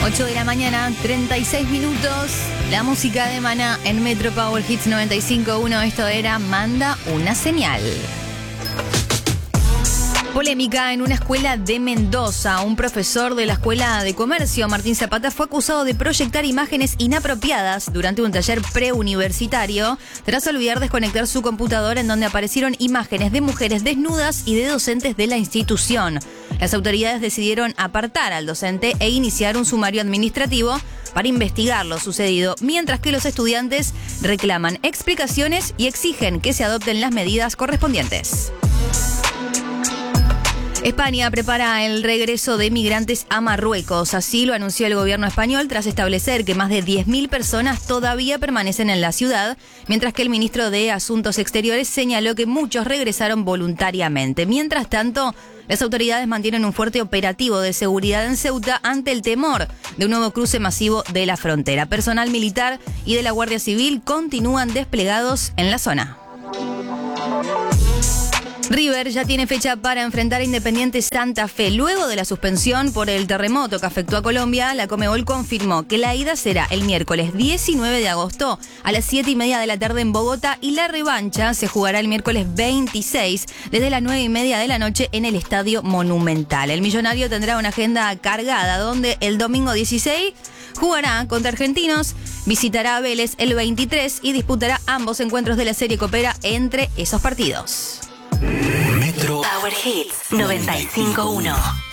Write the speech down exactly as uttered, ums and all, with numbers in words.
ocho de la mañana, treinta y seis minutos. La música de Maná en Metro Power Hits noventa y cinco punto uno. Esto era Manda una señal. Polémica en una escuela de Mendoza. Un profesor de la Escuela de Comercio, Martín Zapata, fue acusado de proyectar imágenes inapropiadas durante un taller preuniversitario tras olvidar desconectar su computadora, en donde aparecieron imágenes de mujeres desnudas y de docentes de la institución. Las autoridades decidieron apartar al docente e iniciar un sumario administrativo para investigar lo sucedido, mientras que los estudiantes reclaman explicaciones y exigen que se adopten las medidas correspondientes. España prepara el regreso de migrantes a Marruecos. Así lo anunció el gobierno español tras establecer que más de diez mil personas todavía permanecen en la ciudad, mientras que el ministro de Asuntos Exteriores señaló que muchos regresaron voluntariamente. Mientras tanto, las autoridades mantienen un fuerte operativo de seguridad en Ceuta ante el temor de un nuevo cruce masivo de la frontera. Personal militar y de la Guardia Civil continúan desplegados en la zona. River ya tiene fecha para enfrentar a Independiente Santa Fe. Luego de la suspensión por el terremoto que afectó a Colombia, la Conmebol confirmó que la ida será el miércoles diecinueve de agosto a las siete y media de la tarde en Bogotá, y la revancha se jugará el miércoles veintiséis desde las nueve y media de la noche en el Estadio Monumental. El millonario tendrá una agenda cargada, donde el domingo dieciséis jugará contra Argentinos, visitará a Vélez el veintitrés y disputará ambos encuentros de la serie Copera entre esos partidos. Metro Power Hits noventa y cinco punto uno.